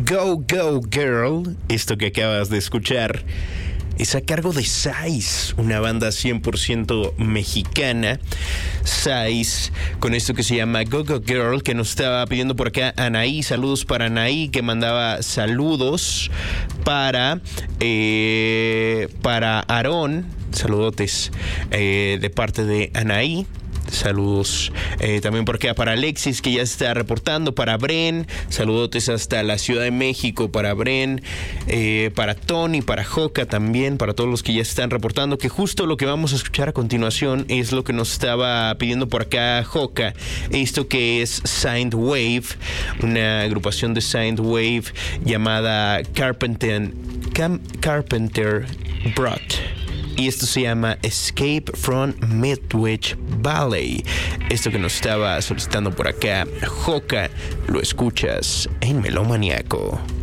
Go Go Girl, esto que acabas de escuchar, es a cargo de Sais, una banda 100% mexicana. Sais, con esto que se llama Go Go Girl, que nos estaba pidiendo por acá Anaí. Saludos para Anaí, que mandaba saludos para Aarón. Saludotes de parte de Anaí. Saludos también por acá para Alexis, que ya se está reportando, para Bren, saludotes hasta la Ciudad de México, para Bren, para Tony, para Joca también, para todos los que ya están reportando, que justo lo que vamos a escuchar a continuación es lo que nos estaba pidiendo por acá Joca, esto que es Signed Wave, una agrupación de Signed Wave llamada Carpenter Brut. Y esto se llama Escape from Midwich Valley. Esto que nos estaba solicitando por acá Joca, lo escuchas en Melómaniaco.